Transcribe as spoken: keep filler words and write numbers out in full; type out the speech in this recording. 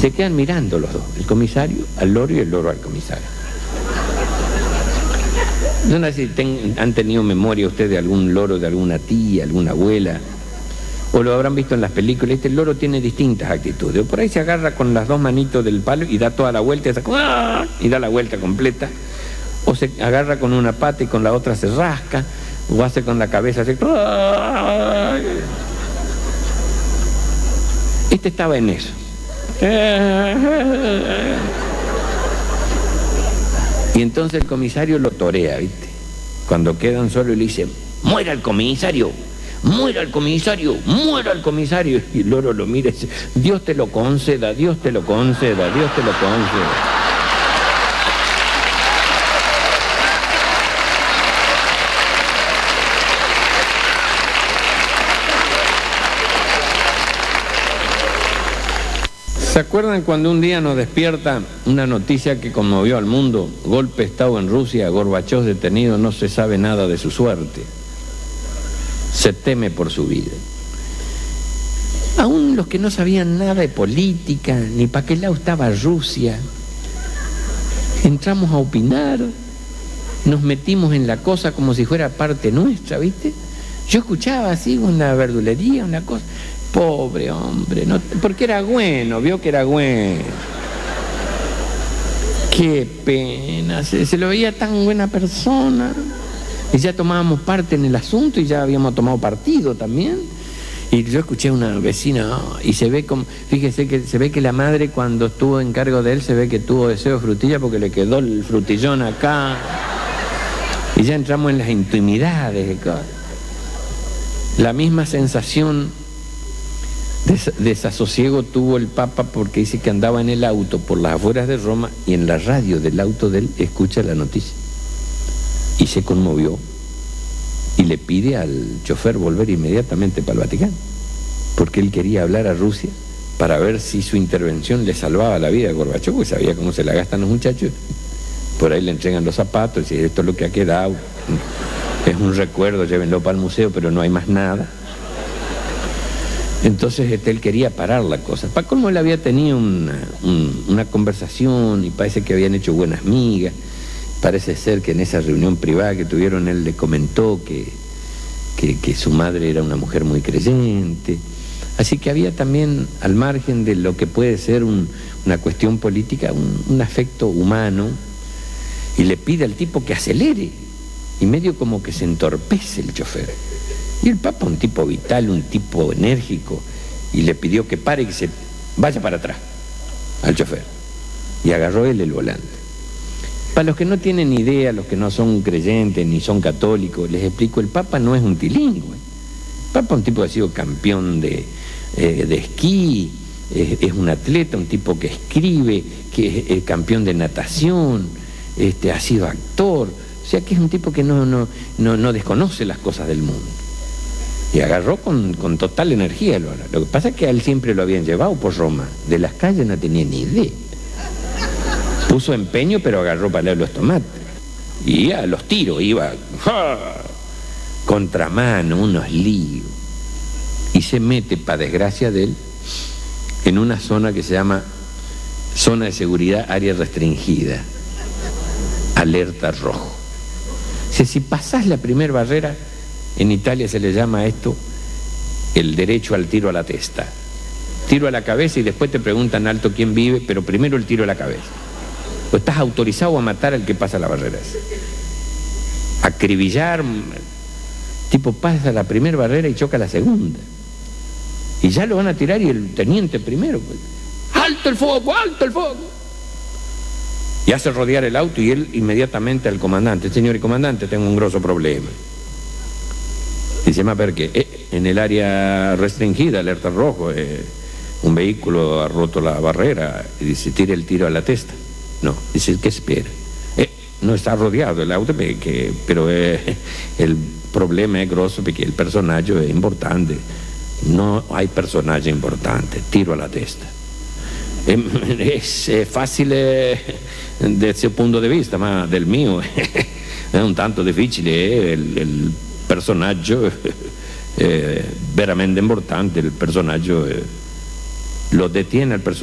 Se quedan mirando los dos, el comisario al loro y el loro al comisario. No sé si ten, han tenido memoria ustedes de algún loro, de alguna tía, alguna abuela, o lo habrán visto en las películas. Este loro tiene distintas actitudes. O por ahí se agarra con las dos manitos del palo y da toda la vuelta y, ¡ah!, y da la vuelta completa. O se agarra con una pata y con la otra se rasca, o hace con la cabeza así. ¡Ah! Este estaba en eso. Y entonces el comisario lo torea, ¿viste? Cuando quedan solos le dice: ¡muera el comisario! ¡Muera el comisario! ¡Muera el comisario! Y el loro lo mira y dice: Dios te lo conceda, Dios te lo conceda, Dios te lo conceda. ¿Se acuerdan cuando un día nos despierta una noticia que conmovió al mundo? Golpe de Estado en Rusia, Gorbachov detenido, no se sabe nada de su suerte. Se teme por su vida. Aún los que no sabían nada de política, ni para qué lado estaba Rusia, entramos a opinar, nos metimos en la cosa como si fuera parte nuestra, ¿viste? Yo escuchaba así una verdulería, una cosa... Pobre hombre, no, porque era bueno, vio que era bueno. Qué pena, se, se lo veía tan buena persona. Y ya tomábamos parte en el asunto y ya habíamos tomado partido también. Y yo escuché a una vecina, oh, y se ve como, fíjese que se ve que la madre cuando estuvo en cargo de él, se ve que tuvo deseo de frutilla porque le quedó el frutillón acá. Y ya entramos en las intimidades. La misma sensación Des desasosiego tuvo el Papa porque dice que andaba en el auto por las afueras de Roma y en la radio del auto de él escucha la noticia y se conmovió y le pide al chofer volver inmediatamente para el Vaticano porque él quería hablar a Rusia para ver si su intervención le salvaba la vida a Gorbachov, porque sabía cómo se la gastan los muchachos. Por ahí le entregan los zapatos y dice: esto es lo que ha quedado, es un recuerdo, llévenlo para el museo, pero no hay más nada. Entonces este, él quería parar la cosa. Para cómo él había tenido una, un, una conversación y parece que habían hecho buenas migas. Parece ser que en esa reunión privada que tuvieron él le comentó que, que, que su madre era una mujer muy creyente. Así que había también, al margen de lo que puede ser un, una cuestión política, un, un afecto humano. Y le pide al tipo que acelere. Y medio como que se entorpece el chofer. Y el Papa, un tipo vital, un tipo enérgico, y le pidió que pare y que se vaya para atrás al chofer. Y agarró él el volante. Para los que no tienen idea, los que no son creyentes ni son católicos, les explico: el Papa no es un tilingüe. El Papa es un tipo que ha sido campeón de, eh, de esquí, eh, es un atleta, un tipo que escribe, que es eh, campeón de natación, este, ha sido actor. O sea que es un tipo que no, no, no, no desconoce las cosas del mundo. Y agarró con, con total energía. Lo, lo que pasa es que a él siempre lo habían llevado por Roma. De las calles no tenía ni idea. Puso empeño, pero agarró para leer los tomates. Y a los tiros iba. ¡Ja! Contramano, unos líos. Y se mete, para desgracia de él, en una zona que se llama zona de seguridad, área restringida. Alerta rojo. O sea, si pasás la primera barrera, en Italia se le llama a esto el derecho al tiro a la testa. Tiro a la cabeza y después te preguntan alto quién vive, pero primero el tiro a la cabeza. O estás autorizado a matar al que pasa la barrera. Acribillar, tipo pasa la primera barrera y choca la segunda. Y ya lo van a tirar y el teniente primero. ¡Alto el fuego! ¡Alto el fuego! Y hace rodear el auto y él inmediatamente al comandante: señor y comandante, tengo un grosso problema. Dice: ma perché? Eh, en el área restringida, alerta rojo, eh, un vehículo ha roto la barrera. Y dice: tire el tiro a la testa. No, dice: ¿qué espera? Eh, no está rodeado el auto, perché, pero eh, el problema es grosso perché il personaggio è importante. No hay personaje importante, tiro a la testa. Eh, es eh, facile dal suo punto di vista, ma del mio è un tanto difficile. Eh, il, il personaggio è veramente importante, il personaggio eh, lo detiene il personaggio.